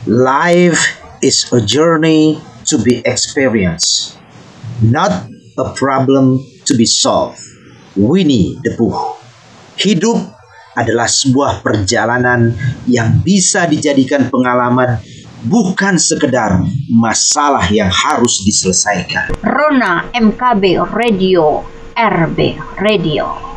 Life is a journey to be experienced, not a problem to be solved. Winnie the Pooh. Hidup adalah sebuah perjalanan yang bisa dijadikan pengalaman, bukan sekedar masalah yang harus diselesaikan. Rona MKB Radio, RB Radio.